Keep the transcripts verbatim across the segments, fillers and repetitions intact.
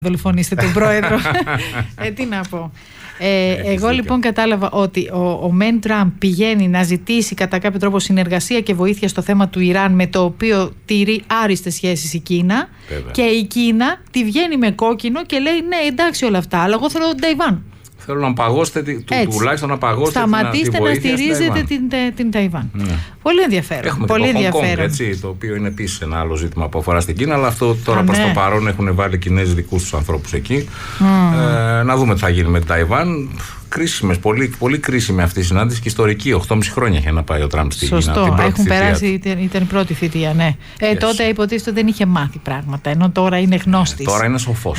δολοφονήσετε τον πρόεδρο. ε, τι να πω. Ε, εγώ λοιπόν κατάλαβα ότι ο, ο Μεν Τραμπ πηγαίνει να ζητήσει κατά κάποιο τρόπο συνεργασία και βοήθεια στο θέμα του Ιράν, με το οποίο τηρεί άριστες σχέσεις η Κίνα. Βέβαια. Και η Κίνα τη βγαίνει με κόκκινο και λέει ναι, εντάξει όλα αυτά, αλλά εγώ θέλω τον Ταϊβάν. Θέλω να παγώσετε, του, τουλάχιστον να παγώσετε. Σταματήστε την, να στηρίζετε την, την Ταϊβάν. Ναι. Πολύ ενδιαφέρον. Έχουμε πολύ το ενδιαφέρον. Hong Kong, έτσι, το οποίο είναι επίσης ένα άλλο ζήτημα που αφορά στην Κίνα, αλλά αυτό τώρα προς ναι. το παρόν έχουν βάλει Κινέζοι δικούς τους ανθρώπους εκεί. Mm. Ε, να δούμε τι θα γίνει με την Ταϊβάν. Κρίσιμες, πολύ, πολύ κρίσιμη αυτή η συνάντηση και ιστορική. οκτώ και μισό χρόνια είχε να πάει ο Τραμπ στην Κίνα. Σωστό, έχουν περάσει, ήταν, ήταν η πρώτη θητεία, ναι. Ε, yes. Τότε υποτίθεται δεν είχε μάθει πράγματα, ενώ τώρα είναι γνώστης. Ε, τώρα είναι σοφός.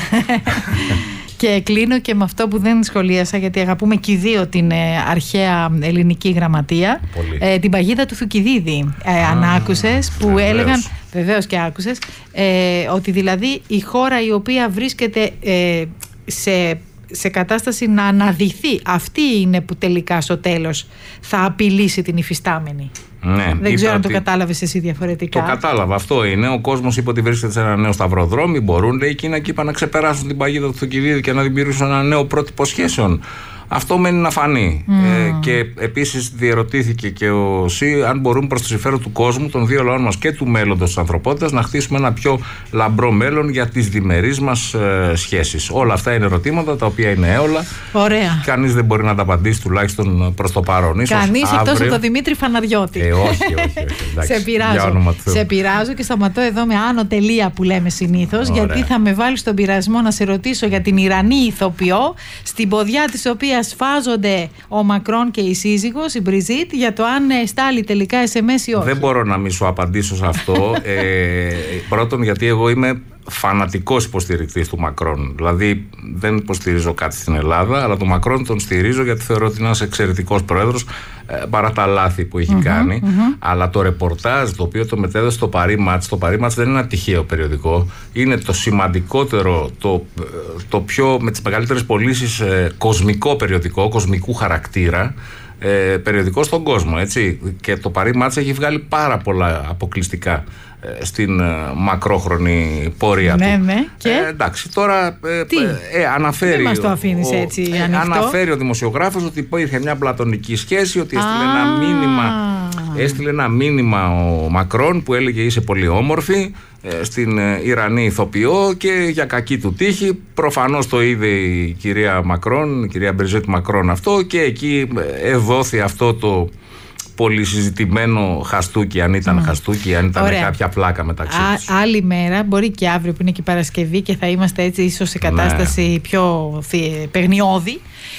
Και κλείνω και με αυτό που δεν σχολίασα, γιατί αγαπούμε και οι δύο την ε, αρχαία ελληνική γραμματεία. Ε, την παγίδα του Θουκυδίδη. Ε, αν άκουσες, που βεβαίως. έλεγαν, βεβαίως και άκουσες, ε, ότι δηλαδή η χώρα η οποία βρίσκεται ε, σε, σε κατάσταση να αναδυθεί, αυτή είναι που τελικά στο τέλος θα απειλήσει την υφιστάμενη. Ναι, δεν ξέρω αν το κατάλαβες εσύ διαφορετικά. Το κατάλαβα. Αυτό είναι. Ο κόσμος είπε ότι βρίσκεται σε ένα νέο σταυροδρόμι. Μπορούν, λέει, η Κίνα και είπα να ξεπεράσουν την παγίδα του Θουκυδίδη και να δημιουργήσουν ένα νέο πρότυπο σχέσεων. Αυτό μένει να φανεί. Mm. Ε, και επίσης διερωτήθηκε και ο ΣΥ αν μπορούμε προς το συμφέρον του κόσμου, των δύο λαών μας και του μέλλοντος της ανθρωπότητας, να χτίσουμε ένα πιο λαμπρό μέλλον για τις διμερείς μας ε, σχέσεις. Όλα αυτά είναι ερωτήματα τα οποία είναι έολα. Ωραία. Κανείς δεν μπορεί να τα απαντήσει, τουλάχιστον προς το παρόν. Κανείς αύριο... εκτός από τον Δημήτρη Φαναριώτη. Ε, όχι, όχι. όχι εντάξει, σε πειράζω. Σε πειράζω και σταματώ εδώ με άνω τελεία που λέμε συνήθως, γιατί θα με βάλει στον πειρασμό να σε ρωτήσω για την Ιρανή ηθοποιό, στην ποδιά της οποίας σφάζονται ο Μακρόν και η σύζυγος, η Μπριζίτ, για το αν στάλει τελικά ες εμ ες ή όχι. Δεν μπορώ να μην σου απαντήσω σε αυτό. ε, πρώτον, γιατί εγώ είμαι φανατικός υποστηρικτής του Μακρόν. Δηλαδή, δεν υποστηρίζω κάτι στην Ελλάδα, αλλά τον Μακρόν τον στηρίζω γιατί θεωρώ ότι είναι ένας εξαιρετικός πρόεδρος, ε, παρά τα λάθη που έχει mm-hmm, κάνει. Mm-hmm. Αλλά το ρεπορτάζ το οποίο το μετέδωσε στο Paris Match, το Paris Match δεν είναι ένα τυχαίο περιοδικό. Είναι το σημαντικότερο, το, το πιο με τις μεγαλύτερες πωλήσεις ε, κοσμικό περιοδικό, κοσμικού χαρακτήρα. Ε, περιοδικό στον κόσμο, έτσι. Και το Paris Match έχει βγάλει πάρα πολλά αποκλειστικά ε, στην ε, μακρόχρονη πορεία ναι, του. Ναι, και... Ε, εντάξει, τώρα ε, Τι? Ε, αναφέρει, δεν μας το αφήνεις ο, έτσι ε, ανοιχτό. Αναφέρει ο δημοσιογράφος ότι υπήρχε μια πλατωνική σχέση, ότι έστειλε ένα μήνυμα, έστειλε ένα μήνυμα ο Μακρόν που έλεγε είσαι πολύ όμορφη στην Ιρανή ηθοποιό και για κακή του τύχη προφανώς το είδε η κυρία Μακρόν, η κυρία Μπριζίτ Μακρόν αυτό, και εκεί εδόθη αυτό το πολύ συζητημένο χαστούκι, αν ήταν mm. χαστούκι, αν ήταν Ωραία. κάποια πλάκα μεταξύ Α, τους. Άλλη μέρα, μπορεί και αύριο που είναι και η Παρασκευή και θα είμαστε έτσι ίσως σε κατάσταση ναι. πιο παιγνιώδη,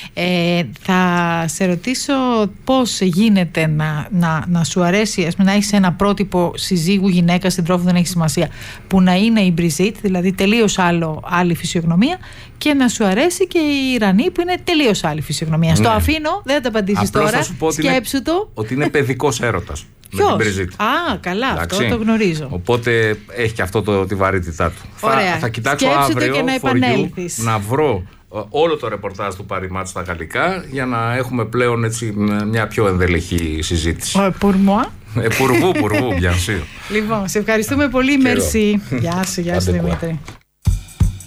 ε, θα σε ρωτήσω πώς γίνεται να, να, να σου αρέσει, ας πούμε, να έχεις ένα πρότυπο συζύγου γυναίκα, συντρόφου, δεν έχει σημασία, που να είναι η Μπριζίτ, δηλαδή τελείως άλλο, άλλη φυσιογνωμία, και να σου αρέσει και η Ιρανή που είναι τελείως άλλη φυσιογνωμία. Ναι. Στο αφήνω, δεν θα το απαντήσεις τώρα. Θα σου πω σκέψου ότι το. Είναι, ότι είναι παιδικός έρωτας. Ποιος? Με την Μπριζίτ. Α, καλά, εντάξει, αυτό το γνωρίζω. Οπότε έχει και αυτό το, τη βαρύτητά του. Ωραία. Θα, θα κοιτάξω σκέψου αύριο και να επανέλθεις. να βρω όλο το ρεπορτάζ του Paris Match στα γαλλικά για να έχουμε πλέον έτσι μια πιο ενδελεχή συζήτηση. Pour moi. Pour vous, pour vous, bien sûr. Λοιπόν, σε ευχαριστούμε πολύ. Merci. Γεια σου, γεια σου Δημήτρη.